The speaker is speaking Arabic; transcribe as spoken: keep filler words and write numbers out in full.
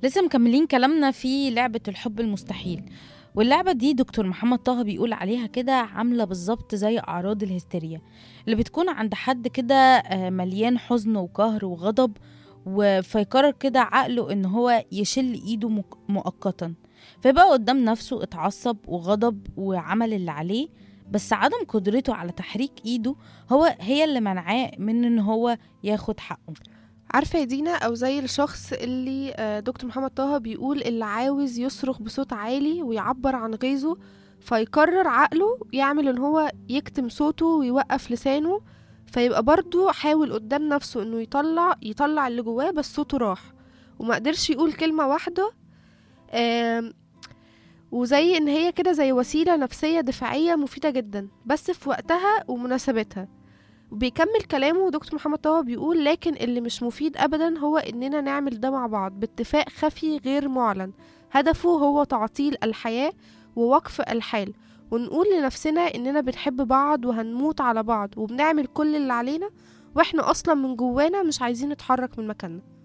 لسه مكملين كلامنا في لعبة الحب المستحيل. واللعبة دي دكتور محمد طه بيقول عليها كده عاملة بالظبط زي أعراض الهستيريا اللي بتكون عند حد كده آه، مليان حزن وقهر وغضب، و- فيقرر كده عقله إن هو يشل إيده مك- مؤقتا، فيبقى قدام نفسه اتعصب وغضب وعمل اللي عليه، بس عدم قدرته على تحريك إيده هو هي اللي منعاه من إن هو ياخد حقه. عارفة يا دينا، أو زي الشخص اللي آه، دكتور محمد طه بيقول اللي عاوز يصرخ بصوت عالي ويعبر عن غيظه، فيقرر عقله يعمل ان هو يكتم صوته ويوقف لسانه، فيبقى برضو حاول قدام نفسه انه يطلع يطلع اللي جواه، بس صوته راح وما قدرش يقول كلمة واحدة. آم، وزي ان هي كده زي وسيلة نفسية دفاعية مفيدة جدا بس في وقتها ومناسبتها. وبيكمل كلامه دكتور محمد طه بيقول لكن اللي مش مفيد ابدا هو اننا نعمل ده مع بعض باتفاق خفي غير معلن، هدفه هو تعطيل الحياة ووقف الحال، ونقول لنفسنا اننا بنحب بعض وهنموت على بعض وبنعمل كل اللي علينا، واحنا اصلا من جوانا مش عايزين نتحرك من مكاننا.